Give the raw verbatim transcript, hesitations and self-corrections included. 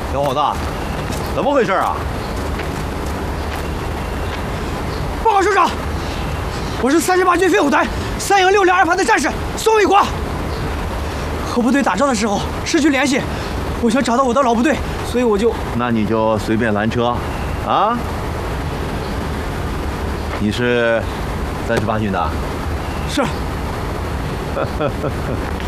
小伙子，怎么回事啊？ 报告首长，我是三十八军飞虎团三营六连二排的战士宋卫国。和部队打仗的时候失去联系，我想找到我的老部队，所以我就…… 那你就随便拦车，啊？你是三十八军的？ 是。